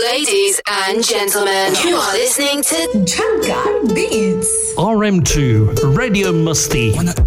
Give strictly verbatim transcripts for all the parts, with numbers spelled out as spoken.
Ladies and gentlemen, you are listening to Jhankar Beats. R M two Radio Musti.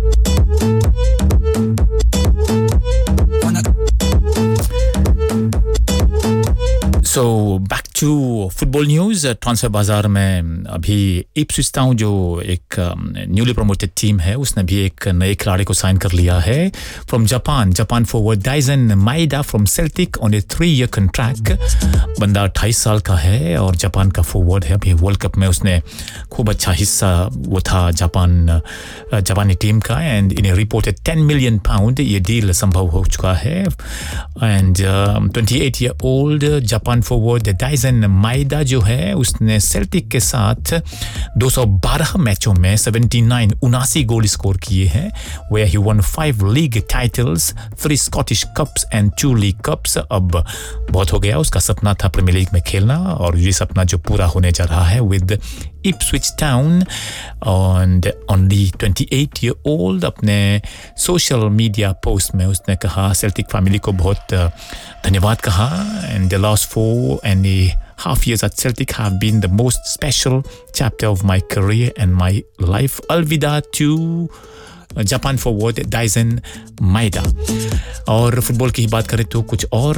So back to football news. Transfer बाजार में अभी Ipswich town जो एक newly promoted team है उसने भी एक नए खिलाड़ी को साइन कर लिया है from Japan Japan forward डाइजन माइडा from Celtic on A three year contract बंदा अट्ठाईस साल का है और जापान का फॉरवर्ड है अभी वर्ल्ड कप में उसने खूब अच्छा हिस्सा वो था जापान जापानी टीम का and in A reported ten million pound ये डील संभव हो चुका है and twenty eight year old Japan forward डाइजन माइडा जो है उसने सेल्टिक के साथ दो सौ बारह मैचों में उन्यासी गोल स्कोर किए हैं where he won five league titles three Scottish cups and two league cups अब बहुत हो गया उसका सपना था प्रीमियर लीग में खेलना और ये सपना जो पूरा होने जा रहा है with Ipswich Town and only twenty-eight year old अपने सोशल मीडिया पोस्ट में उसने कहा सेल्टिक फैमिली को बहुत धन्यवाद कहा and the last four and a half years at Celtic have been the most special chapter of my career and my life. Alvida to Japan forward डाइजन माइडा और football की ही बात करें तो कुछ और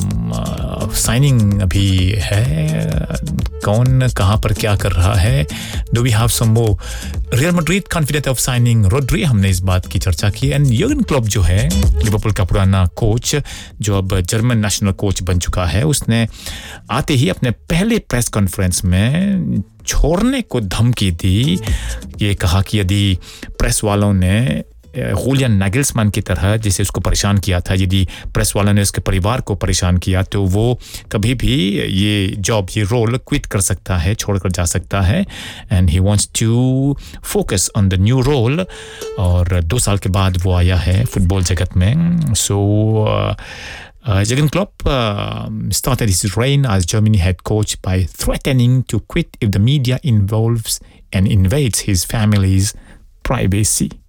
साइनिंग अभी है कौन कहां पर क्या कर रहा है do we have some more real Madrid confident of signing Rodri हमने इस बात की चर्चा की एंड यर्गन क्लॉप जो है लिवरपूल का पुराना कोच जो अब जर्मन नेशनल कोच बन चुका है उसने आते ही अपने पहले प्रेस कॉन्फ्रेंस में छोड़ने को धमकी दी ये कहा कि यदि प्रेस वालों ने जूलियन नागल्समैन की तरह जिसे उसको परेशान किया था यदि प्रेस वालों ने उसके परिवार को परेशान किया तो वो कभी भी ये जॉब ये रोल क्विट कर सकता है छोड़कर जा सकता है and he wants to focus on the new role और दो साल के बाद वो आया है फुटबॉल जगत में सो Uh, Jurgen Klopp uh, started his reign as Germany head coach by threatening to quit if the media involves and invades his family's privacy.